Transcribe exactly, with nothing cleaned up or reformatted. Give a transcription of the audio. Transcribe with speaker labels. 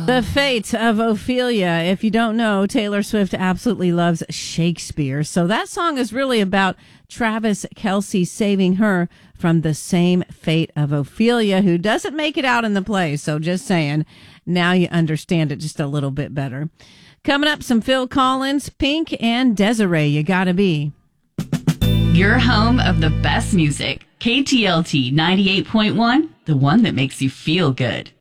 Speaker 1: The Fate of Ophelia. If you don't know, Taylor Swift absolutely loves Shakespeare. So that song is really about Travis Kelce saving her from the same fate of Ophelia, who doesn't make it out in the play. So just saying, now you understand it just a little bit better. Coming up, some Phil Collins, Pink, and Desiree, You Gotta Be.
Speaker 2: Your home of the best music. K T L T ninety-eight point one, the one that makes you feel good.